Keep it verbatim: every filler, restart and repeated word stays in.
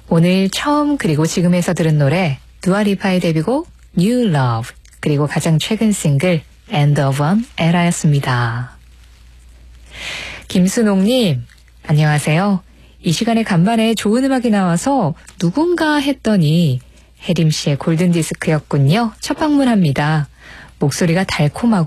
오늘 처음 그리고 지금에서 들은 노래 두아리파의 데뷔곡 New Love 그리고 가장 최근 싱글 End of an Era였습니다. 김순옥님 안녕하세요. 이 시간에 간만에 좋은 음악이 나와서 누군가 했더니 혜림 씨의 골든디스크였군요. 첫 방문합니다. 목소리가 달콤하고